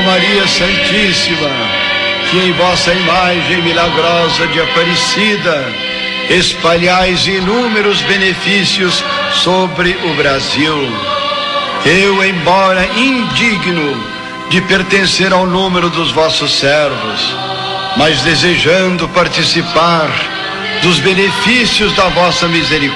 Maria Santíssima, que em vossa imagem milagrosa de Aparecida espalhais inúmeros benefícios sobre o Brasil. Eu, embora indigno de pertencer ao número dos vossos servos, mas desejando participar dos benefícios da vossa misericórdia,